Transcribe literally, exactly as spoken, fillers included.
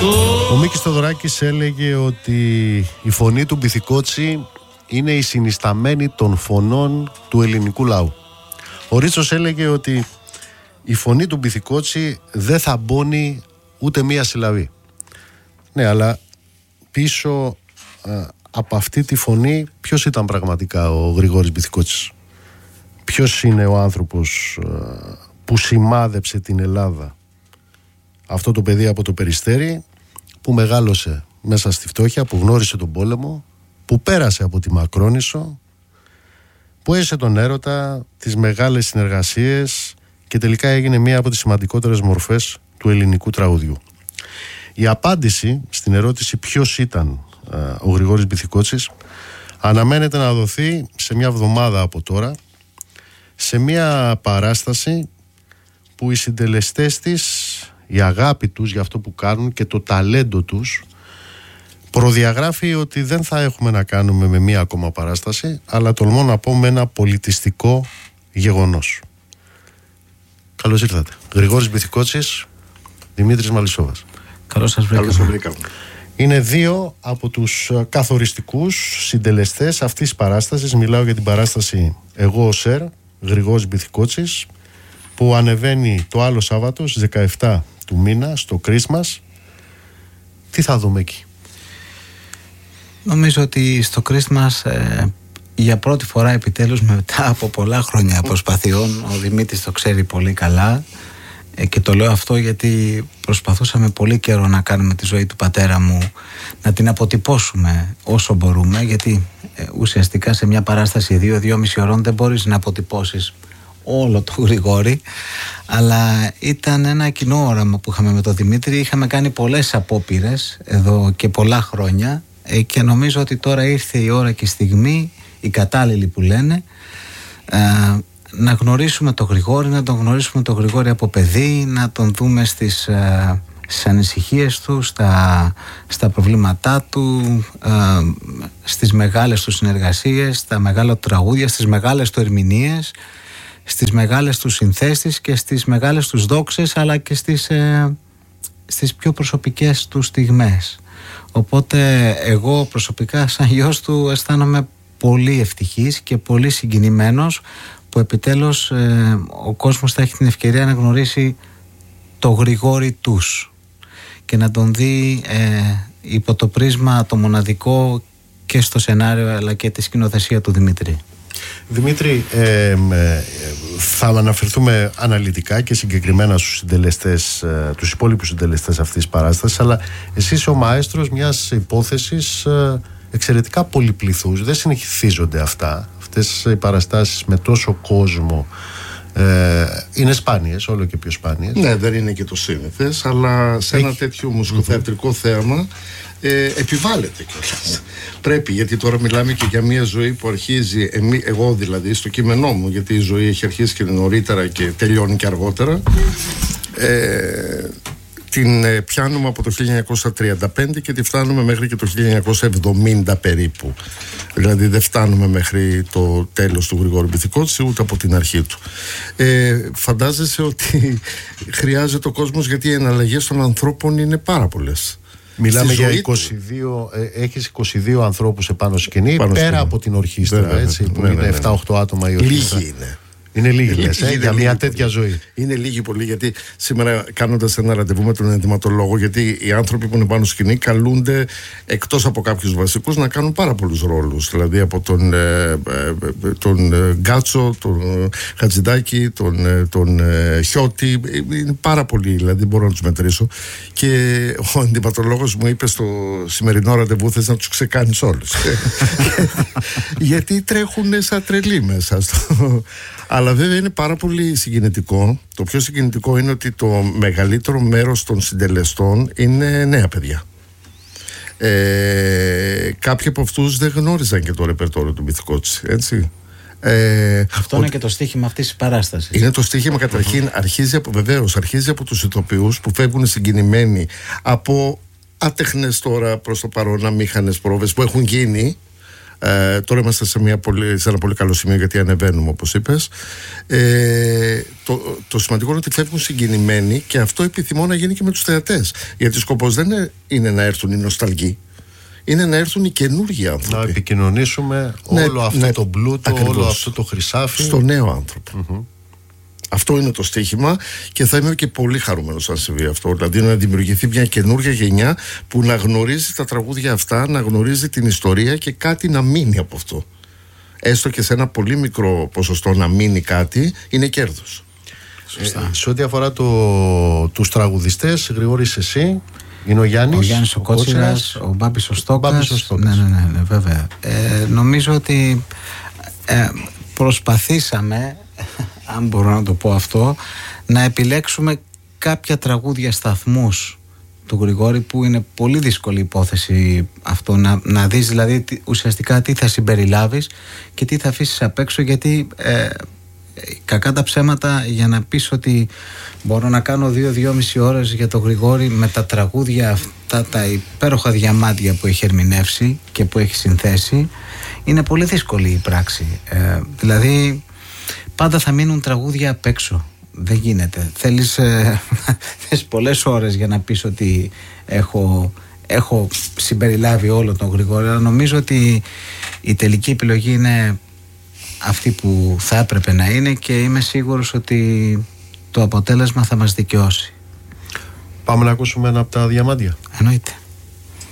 Ο Μίκης Θοδωράκης έλεγε ότι η φωνή του Μπιθικότσι είναι η συνισταμένη των φωνών του ελληνικού λαού. Ο Ρίτσος έλεγε ότι η φωνή του Μπιθικότσι δεν θα μπώνει ούτε μία συλλαβή. Ναι, αλλά πίσω α, από αυτή τη φωνή ποιος ήταν πραγματικά ο Γρηγόρης Μπιθικότσης? Ποιος είναι ο άνθρωπος α, που σημάδεψε την Ελλάδα? Αυτό το παιδί από το Περιστέρι που μεγάλωσε μέσα στη φτώχεια, που γνώρισε τον πόλεμο, που πέρασε από τη Μακρόνισσο, που έζησε τον έρωτα, τις μεγάλες συνεργασίες και τελικά έγινε μία από τις σημαντικότερες μορφές του ελληνικού τραγουδιού. Η απάντηση στην ερώτηση ποιος ήταν α, ο Γρηγόρης Μπιθικότσης αναμένεται να δοθεί σε μια εβδομάδα από τώρα, σε μια παράσταση που οι συντελεστές της, η αγάπη τους για αυτό που κάνουν και το ταλέντο τους προδιαγράφει ότι δεν θα έχουμε να κάνουμε με μία ακόμα παράσταση, αλλά τολμώ να πω με ένα πολιτιστικό γεγονός. Καλώς ήρθατε. Γρηγόρης Μπιθικότσης, Δημήτρης Μαλισσόβας. Καλώς σας βρήκαμε. Είναι δύο από τους καθοριστικούς συντελεστές αυτής της παράστασης. Μιλάω για την παράσταση «Εγώ ο Σερ», Γρηγόρης Μπιθικότσης, που ανεβαίνει το άλλο Σάββατο στις δεκαεπτά του μήνα στο Christmas. Τι θα δούμε εκεί? Νομίζω ότι στο Christmas ε, για πρώτη φορά επιτέλους μετά από πολλά χρόνια προσπαθειών, ο Δημήτρης το ξέρει πολύ καλά, ε, και το λέω αυτό γιατί προσπαθούσαμε πολύ καιρό να κάνουμε τη ζωή του πατέρα μου, να την αποτυπώσουμε όσο μπορούμε, γιατί ε, ουσιαστικά σε μια παράσταση δύο-δυόμιση ώρων δεν μπορείς να αποτυπώσεις όλο το Γρηγόρη, αλλά ήταν ένα κοινό όραμα που είχαμε με τον Δημήτρη. Είχαμε κάνει πολλές απόπειρες εδώ και πολλά χρόνια ε, και νομίζω ότι τώρα ήρθε η ώρα και η στιγμή, η κατάλληλη που λένε, ε, να γνωρίσουμε τον Γρηγόρη, να τον γνωρίσουμε τον Γρηγόρη από παιδί, να τον δούμε στις, ε, στις ανησυχίες του, στα, στα προβλήματά του, ε, στις μεγάλες του συνεργασίες, στα μεγάλα του τραγούδια, στις μεγάλες του ερμηνείες, στις μεγάλες τους συνθέσεις και στις μεγάλες τους δόξες, αλλά και στις, ε, στις πιο προσωπικές του στιγμές. Οπότε εγώ προσωπικά σαν γιος του αισθάνομαι πολύ ευτυχής και πολύ συγκινημένος που επιτέλους ε, ο κόσμος θα έχει την ευκαιρία να γνωρίσει το Γρηγόρη τους και να τον δει ε, υπό το πρίσμα το μοναδικό και στο σενάριο αλλά και τη σκηνοθεσία του Δημήτρη. Δημήτρη, ε, ε, θα αναφερθούμε αναλυτικά και συγκεκριμένα στους συντελεστές, ε, τους υπόλοιπους συντελεστές αυτής της παράστασης, αλλά εσύ είσαι ο μαέστρος μιας υπόθεσης ε, εξαιρετικά πολυπληθούς. Δεν συνεχίζονται αυτά, αυτές οι παραστάσεις με τόσο κόσμο. Ε, είναι σπάνιες, όλο και πιο σπάνιες. Ναι, δεν είναι και το σύνηθες, αλλά σε ένα Έχει. τέτοιο μουσικοθεατρικό mm-hmm. θέαμα ε, επιβάλλεται κιόλας. Πρέπει, γιατί τώρα μιλάμε και για μια ζωή που αρχίζει, εμεί, εγώ δηλαδή στο κείμενό μου, γιατί η ζωή έχει αρχίσει και νωρίτερα και τελειώνει και αργότερα, ε, την ε, πιάνουμε από το χίλια εννιακόσια τριάντα πέντε και τη φτάνουμε μέχρι και το χίλια εννιακόσια εβδομήντα περίπου. Δηλαδή δεν φτάνουμε μέχρι το τέλος του Γρηγόρη Μπιθικότση ούτε από την αρχή του. Ε, φαντάζεσαι ότι χρειάζεται ο κόσμος, γιατί οι εναλλαγές των ανθρώπων είναι πάρα πολλές. Μιλάμε για είκοσι δύο, ε, έχεις είκοσι δύο ανθρώπους επάνω σκηνή, πάνω πέρα σκηνή. Από την ορχήστρα, βέβαια, έτσι, ναι, που ναι, είναι ναι, ναι. επτά οχτώ άτομα η ορχήστρα. Λίγοι είναι. Είναι λίγοι, λες, ε, για μια τέτοια πολύ. ζωή. Είναι λίγοι πολύ, γιατί σήμερα κάνοντας ένα ραντεβού με τον ενδυματολόγο, γιατί οι άνθρωποι που είναι πάνω σκηνή καλούνται εκτός από κάποιους βασικούς να κάνουν πάρα πολλούς ρόλους. Δηλαδή από τον, ε, τον ε, Γκάτσο, τον Χατζηδάκη, τον, ε, τον ε, Χιώτη. Είναι πάρα πολλοί, δηλαδή μπορώ να τους μετρήσω. Και ο ενδυματολόγος μου είπε στο σημερινό ραντεβού, θες να τους ξεκάνεις όλους. Γιατί τρέχουν σαν τρελοί μέσα στο... Αλλά βέβαια είναι πάρα πολύ συγκινητικό. Το πιο συγκινητικό είναι ότι το μεγαλύτερο μέρος των συντελεστών είναι νέα παιδιά. Ε, κάποιοι από αυτούς δεν γνώριζαν και το ρεπερτόριο του Μπιθικότση, έτσι. Ε, Αυτό είναι ότι... και το στοίχημα αυτής της παράστασης. Είναι το στοίχημα καταρχήν, uh-huh. αρχίζει από, βεβαίως, αρχίζει από τους ηθοποιούς που φεύγουν συγκινημένοι από άτεχνες τώρα προς το παρόν αμήχανες πρόβες που έχουν γίνει, Ε, τώρα είμαστε σε, μια πολύ, σε ένα πολύ καλό σημείο, γιατί ανεβαίνουμε, όπως είπες. Ε, το, το σημαντικό είναι ότι φεύγουν συγκινημένοι, και αυτό επιθυμώ να γίνει και με τους θεατές. Γιατί ο σκοπός δεν είναι, είναι να έρθουν οι νοσταλγοί, είναι να έρθουν οι καινούργιοι άνθρωποι. Να επικοινωνήσουμε ναι, όλο αυτό ναι, το πλούτο, ακριβώς, όλο αυτό το χρυσάφι στο νέο άνθρωπο. Mm-hmm. Αυτό είναι το στοίχημα, και θα είμαι και πολύ χαρούμενος αν συμβεί αυτό. Δηλαδή να δημιουργηθεί μια καινούργια γενιά που να γνωρίζει τα τραγούδια αυτά, να γνωρίζει την ιστορία και κάτι να μείνει από αυτό. Έστω και σε ένα πολύ μικρό ποσοστό να μείνει κάτι, είναι κέρδος. Ε, σε ό,τι αφορά το, τους τραγουδιστές, Γρηγόρης, εσύ, είναι ο Γιάννης, ο, Γιάννης, ο, ο Κότσιρας, ο Μπάμπης ο Στόκας. Ναι, ναι, ναι, ναι, βέβαια. Ε, νομίζω ότι ε, προσπαθήσαμε, αν μπορώ να το πω αυτό, να επιλέξουμε κάποια τραγούδια σταθμούς του Γρηγόρη, που είναι πολύ δύσκολη υπόθεση αυτό, να, να δεις δηλαδή τι, ουσιαστικά τι θα συμπεριλάβεις και τι θα αφήσεις απ' έξω, γιατί ε, κακά τα ψέματα, για να πεις ότι μπορώ να κάνω δύο-δυόμιση ώρες για το Γρηγόρη με τα τραγούδια αυτά, τα υπέροχα διαμάντια που έχει ερμηνεύσει και που έχει συνθέσει, είναι πολύ δύσκολη η πράξη. Ε, δηλαδή πάντα θα μείνουν τραγούδια απ' έξω. Δεν γίνεται. Θέλεις, ε, θέλεις πολλές ώρες για να πεις ότι έχω, έχω συμπεριλάβει όλο τον Γρηγόρη, αλλά νομίζω ότι η τελική επιλογή είναι αυτή που θα έπρεπε να είναι, και είμαι σίγουρος ότι το αποτέλεσμα θα μας δικαιώσει. Πάμε να ακούσουμε ένα από τα διαμάντια. Εννοείται.